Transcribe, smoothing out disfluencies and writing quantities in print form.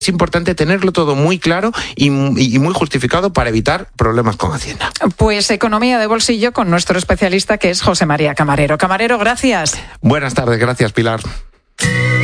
Es importante tenerlo todo muy claro y muy justificado para evitar problemas con Hacienda. Pues economía de bolsillo con nuestro especialista, que es José María Camarero. Camarero, gracias. Buenas tardes, gracias, Pilar.